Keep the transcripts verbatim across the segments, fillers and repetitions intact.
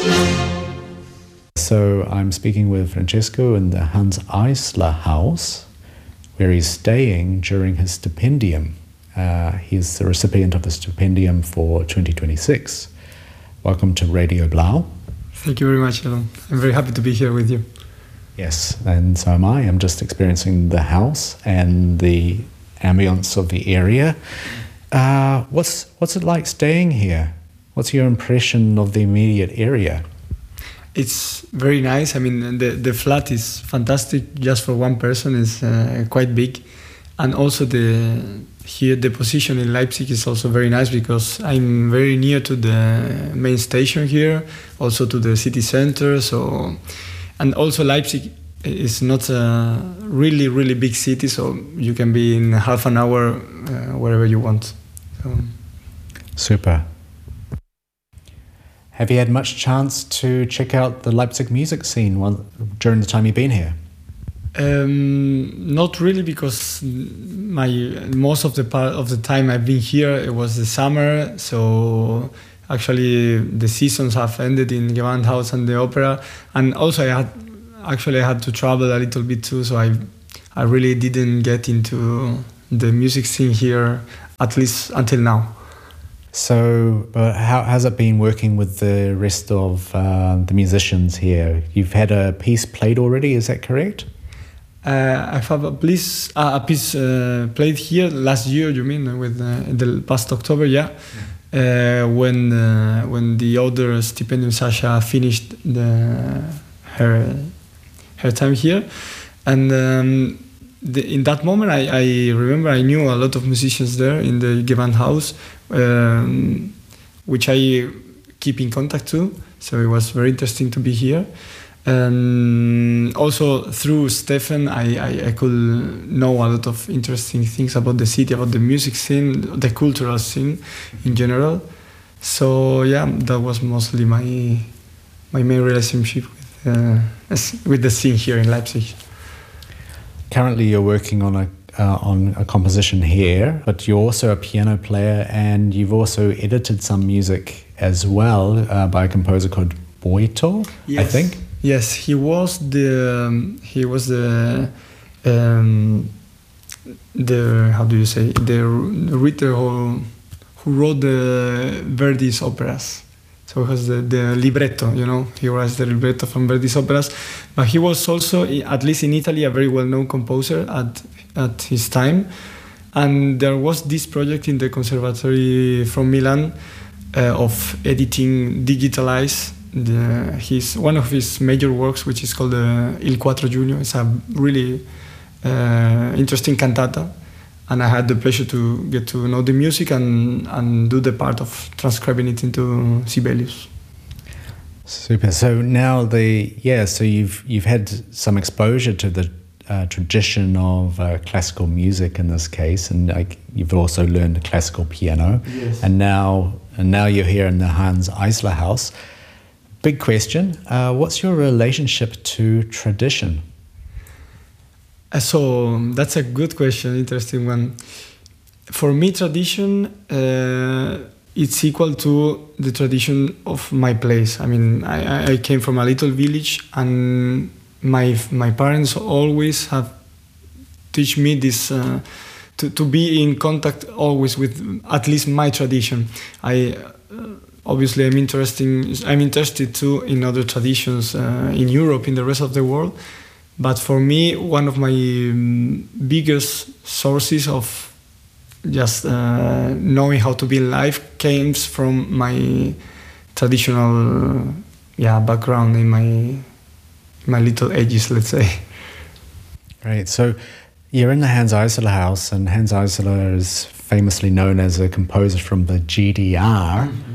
So I'm speaking with Francesco in the Hans Eisler house, where he's staying during his stipendium. Uh, he's the recipient of the stipendium for twenty twenty-six. Welcome to Radio Blau. Thank you very much, Elon. I'm very happy to be here with you. Yes, and so am I. I'm just experiencing the house and the ambience of the area. Uh, what's what's it like staying here? What's your impression of the immediate area? It's very nice. I mean, the, the flat is fantastic just for one person. It's uh, quite big. And also the here the position in Leipzig is also very nice because I'm very near to the main station here, also to the city center. So, and also Leipzig is not a really, really big city, so you can be in half an hour uh, wherever you want. So. Super. Have you had much chance to check out the Leipzig music scene while, during the time you've been here? Um, not really, because my most of the part of the time I've been here, it was the summer. So actually, the seasons have ended in Gewandhaus and the opera, and also I had actually I had to travel a little bit too. So I I really didn't get into the music scene here, at least until now. So, but how has it been working with the rest of uh, the musicians here? You've had a piece played already, is that correct? Uh, I have a piece, uh, a piece uh, played here last year. You mean with uh, the past October? Yeah, uh, when uh, when the other stipendium Sasha finished the, her her time here, and um, the, in that moment, I, I remember I knew a lot of musicians there in the Gewandhaus, um, which I keep in contact to. So it was very interesting to be here. And also through Stefan, I, I, I could know a lot of interesting things about the city, about the music scene, the cultural scene in general. So yeah, that was mostly my my main relationship with uh, with the scene here in Leipzig. Currently, you're working on a uh, on a composition here, but you're also a piano player, and you've also edited some music as well uh, by a composer called Boito, yes. I think. Yes, he was the um, he was the um, the how do you say the writer who who wrote the Verdi's operas. So he has the, the libretto, you know, he writes the libretto from Verdi's operas. But he was also, at least in Italy, a very well-known composer at at his time. And there was this project in the Conservatory from Milan uh, of editing, digitalize The, his one of his major works, which is called uh, Il Quattro Giugno. It's a really uh, interesting cantata, and I had the pleasure to get to know the music and, and do the part of transcribing it into Sibelius. Super. So now the yeah, so you've you've had some exposure to the uh, tradition of uh, classical music in this case, and like you've also learned classical piano, yes. and now and now you're here in the Hans Eisler house. Big question. Uh, what's your relationship to tradition? Uh, so that's a good question, interesting one. For me, tradition, uh, it's equal to the tradition of my place. I mean, I, I came from a little village, and my my parents always have teach me this uh, to to be in contact always with at least my tradition. I. Uh, Obviously, I'm interested. I'm interested too in other traditions uh, in Europe, in the rest of the world. But for me, one of my um, biggest sources of just uh, knowing how to be alive came from my traditional, yeah, background in my my little ages, let's say. Great. So you're in the Hans Eisler house, and Hans Eisler is famously known as a composer from the G D R. Mm-hmm.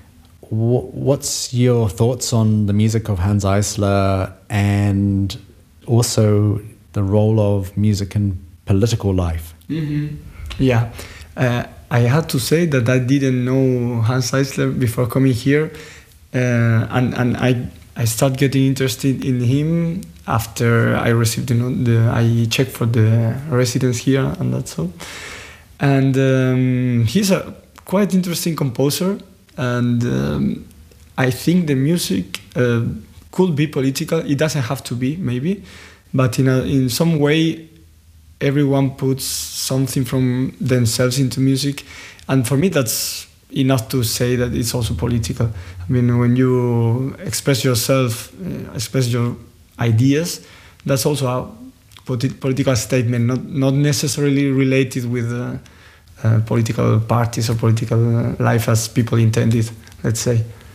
What's your thoughts on the music of Hans Eisler and also the role of music in political life? Mm-hmm. Yeah, uh, I had to say that I didn't know Hans Eisler before coming here, uh, and and I I started getting interested in him after I received, you know, the I checked for the residence here, and that's all. And um, he's a quite interesting composer. And um, I think the music uh, could be political. It doesn't have to be, maybe, but in a, in some way, everyone puts something from themselves into music, and for me, that's enough to say that it's also political. I mean, when you express yourself, uh, express your ideas, that's also a politi- political statement, not not necessarily related with uh, uh, political parties or political uh, life as people intended, let's say.